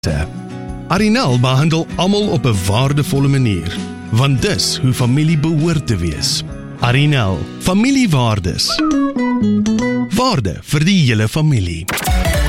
Arinel behandel almal op 'n waardevolle manier, want dis hoe familie behoort te wees. Arinel, familiewaardes. Waarde vir die hele familie.